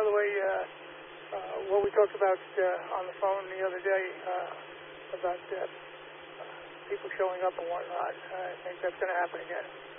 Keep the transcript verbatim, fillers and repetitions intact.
the way, uh, uh, what we talked about uh, on the phone the other day uh, about uh, people showing up and whatnot. I think that's going to happen again.